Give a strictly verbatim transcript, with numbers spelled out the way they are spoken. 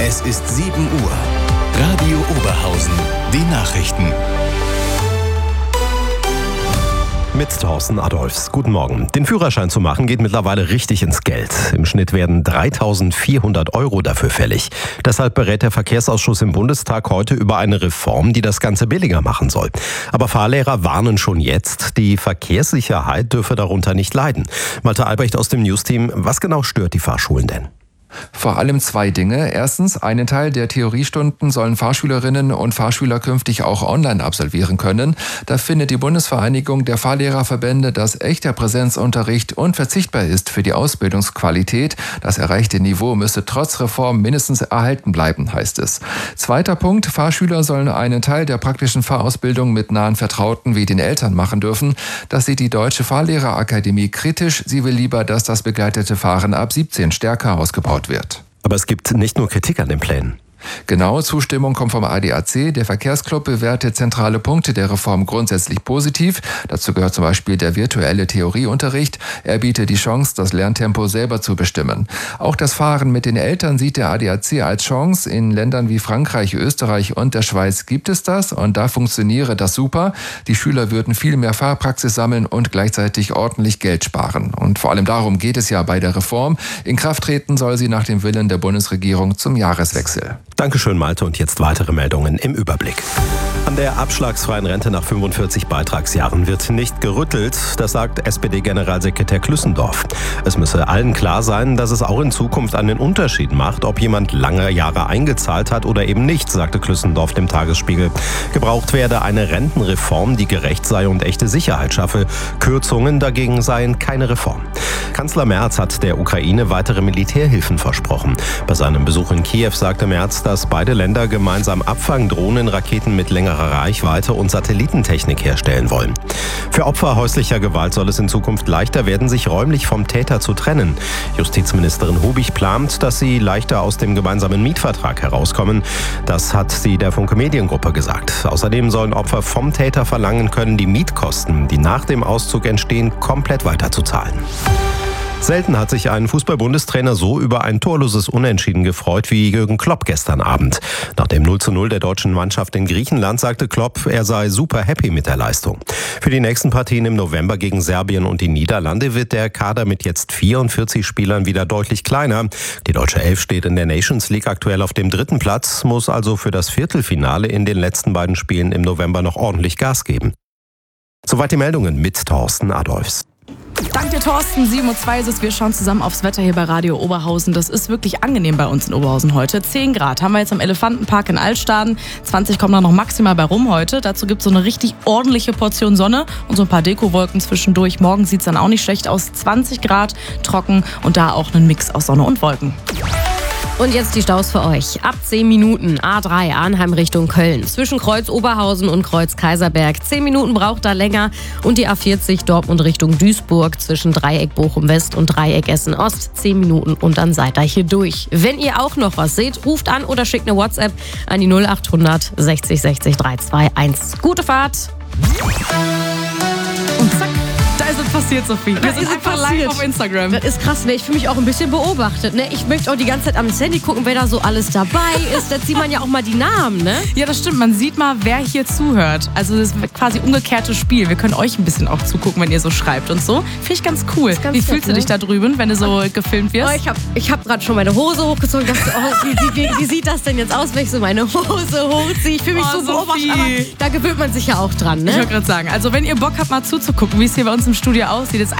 Es ist sieben Uhr. Radio Oberhausen. Die Nachrichten. Mit Thorsten Adolfs. Guten Morgen. Den Führerschein zu machen geht mittlerweile richtig ins Geld. Im Schnitt werden dreitausendvierhundert Euro dafür fällig. Deshalb berät der Verkehrsausschuss im Bundestag heute über eine Reform, die das Ganze billiger machen soll. Aber Fahrlehrer warnen schon jetzt, die Verkehrssicherheit dürfe darunter nicht leiden. Malte Albrecht aus dem Newsteam, was genau stört die Fahrschulen denn? Vor allem zwei Dinge. Erstens, einen Teil der Theoriestunden sollen Fahrschülerinnen und Fahrschüler künftig auch online absolvieren können. Da findet die Bundesvereinigung der Fahrlehrerverbände, dass echter Präsenzunterricht unverzichtbar ist für die Ausbildungsqualität. Das erreichte Niveau müsse trotz Reform mindestens erhalten bleiben, heißt es. Zweiter Punkt, Fahrschüler sollen einen Teil der praktischen Fahrausbildung mit nahen Vertrauten wie den Eltern machen dürfen. Das sieht die Deutsche Fahrlehrerakademie kritisch. Sie will lieber, dass das begleitete Fahren ab siebzehn stärker ausgebaut wird. Aber es gibt nicht nur Kritik an den Plänen. Genau, Zustimmung kommt vom A D A C. Der Verkehrsclub bewertet zentrale Punkte der Reform grundsätzlich positiv. Dazu gehört zum Beispiel der virtuelle Theorieunterricht. Er bietet die Chance, das Lerntempo selber zu bestimmen. Auch das Fahren mit den Eltern sieht der A D A C als Chance. In Ländern wie Frankreich, Österreich und der Schweiz gibt es das und da funktioniere das super. Die Schüler würden viel mehr Fahrpraxis sammeln und gleichzeitig ordentlich Geld sparen. Und vor allem darum geht es ja bei der Reform. In Kraft treten soll sie nach dem Willen der Bundesregierung zum Jahreswechsel. Dankeschön, Malte. Und jetzt weitere Meldungen im Überblick. An der abschlagsfreien Rente nach fünfundvierzig Beitragsjahren wird nicht gerüttelt. Das sagt S P D-Generalsekretär Klüssendorf. Es müsse allen klar sein, dass es auch in Zukunft einen Unterschied macht, ob jemand lange Jahre eingezahlt hat oder eben nicht, sagte Klüssendorf dem Tagesspiegel. Gebraucht werde eine Rentenreform, die gerecht sei und echte Sicherheit schaffe. Kürzungen dagegen seien keine Reform. Kanzler Merz hat der Ukraine weitere Militärhilfen versprochen. Bei seinem Besuch in Kiew sagte Merz, dass beide Länder gemeinsam Abfangdrohnen, Raketen mit längerer Reichweite und Satellitentechnik herstellen wollen. Für Opfer häuslicher Gewalt soll es in Zukunft leichter werden, sich räumlich vom Täter zu trennen. Justizministerin Hubig plant, dass sie leichter aus dem gemeinsamen Mietvertrag herauskommen. Das hat sie der Funke Mediengruppe gesagt. Außerdem sollen Opfer vom Täter verlangen können, die Mietkosten, die nach dem Auszug entstehen, komplett weiterzuzahlen. Selten hat sich ein Fußball-Bundestrainer so über ein torloses Unentschieden gefreut wie Jürgen Klopp gestern Abend. Nach dem null zu null der deutschen Mannschaft in Griechenland sagte Klopp, er sei super happy mit der Leistung. Für die nächsten Partien im November gegen Serbien und die Niederlande wird der Kader mit jetzt vierundvierzig Spielern wieder deutlich kleiner. Die deutsche Elf steht in der Nations League aktuell auf dem dritten Platz, muss also für das Viertelfinale in den letzten beiden Spielen im November noch ordentlich Gas geben. Soweit die Meldungen mit Thorsten Adolfs. Dank dir, Thorsten. sieben Uhr zwei ist es. Wir schauen zusammen aufs Wetter hier bei Radio Oberhausen. Das ist wirklich angenehm bei uns in Oberhausen heute. zehn Grad haben wir jetzt am Elefantenpark in Altstaden. zwanzig kommen da noch maximal bei rum heute. Dazu gibt es so eine richtig ordentliche Portion Sonne und so ein paar Dekowolken zwischendurch. Morgen sieht es dann auch nicht schlecht aus. zwanzig Grad, trocken und da auch ein Mix aus Sonne und Wolken. Und jetzt die Staus für euch. Ab zehn Minuten A drei Arnheim Richtung Köln. Zwischen Kreuz Oberhausen und Kreuz Kaiserberg. zehn Minuten braucht da länger. Und die A vierzig Dortmund Richtung Duisburg. Zwischen Dreieck Bochum West und Dreieck Essen Ost. zehn Minuten und dann seid ihr hier durch. Wenn ihr auch noch was seht, ruft an oder schickt eine WhatsApp an die null acht hundert sechzig sechzig drei zwei eins. Gute Fahrt. Und zack. Da ist es passiert, Sophie. Wir sind einfach live auf Instagram. Das ist krass, ne? Ich fühle mich auch ein bisschen beobachtet, ne? Ich möchte auch die ganze Zeit am Handy gucken, wer da so alles dabei ist. Da sieht man ja auch mal die Namen, ne? Ja, das stimmt. Man sieht mal, wer hier zuhört. Also das ist quasi umgekehrtes Spiel. Wir können euch ein bisschen auch zugucken, wenn ihr so schreibt und so. Finde ich ganz cool. Ganz wie fühlst nett, du dich ne? da drüben, wenn du so gefilmt wirst? Oh, ich habe ich hab gerade schon meine Hose hochgezogen. Dachte, oh, wie, wie, wie sieht das denn jetzt aus, wenn ich so meine Hose hochziehe? Ich fühle mich oh, so beobachtet, aber da gewöhnt man sich ja auch dran, ne? Ich wollte gerade sagen, also wenn ihr Bock habt, mal zuzugucken, wie es hier bei uns im Studio aussieht, ist